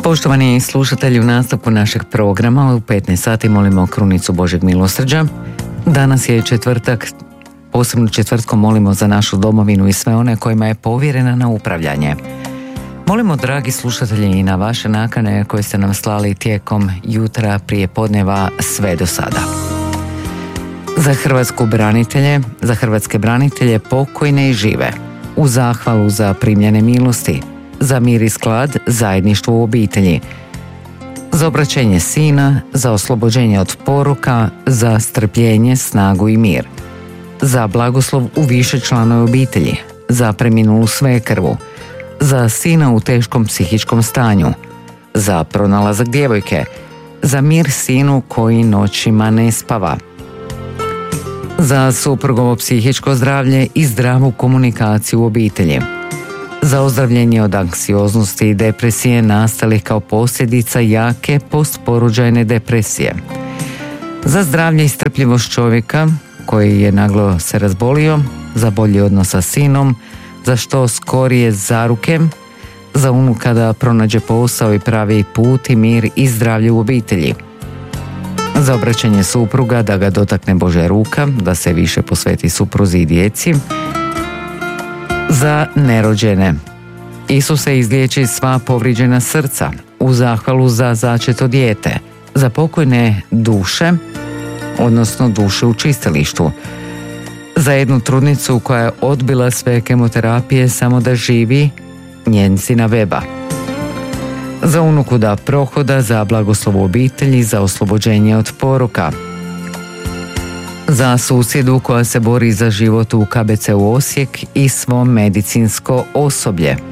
Poštovani slušatelji, u nastavku našeg programa u 15 sati molimo krunicu Božeg milosrđa. Danas je četvrtak, posebno četvrtkom molimo za našu domovinu i sve one kojima je povjerena na upravljanje. Molimo, dragi slušatelji, i na vaše nakane koje ste nam slali tijekom jutra, prije podneva, sve do sada. Za hrvatske branitelje pokojne i žive, u zahvalu za primljene milosti, za mir i sklad, zajedništvo u obitelji, za obraćenje sina, za oslobođenje od poruka, za strpljenje, snagu i mir, za blagoslov u više članove obitelji, za preminulu svekrvu, za sina u teškom psihičkom stanju, za pronalazak djevojke, za mir sinu koji noćima ne spava, za suprugovo psihičko zdravlje i zdravu komunikaciju u obitelji, za ozdravljenje od anksioznosti i depresije nastalih kao posljedica jake postporođajne depresije, za zdravlje i strpljivost čovjeka koji je naglo se razbolio, za bolji odnos sa sinom, za što skorije zaruke, za unuka da pronađe posao i pravi put i mir i zdravlje u obitelji, za obraćanje supruga da ga dotakne Božja ruka, da se više posveti supruzi i djeci, za nerođene. Isuse, izliječi sva povrijeđena srca, u zahvalu za začeto dijete, za pokojne duše, odnosno duše u čistilištu, za jednu trudnicu koja je odbila sve kemoterapije samo da živi, njezina beba, za unuku da prohoda, za blagoslov u obitelji, za oslobođenje od poroka, za susjedu koja se bori za život u KBC u Osijek i svo medicinsko osoblje,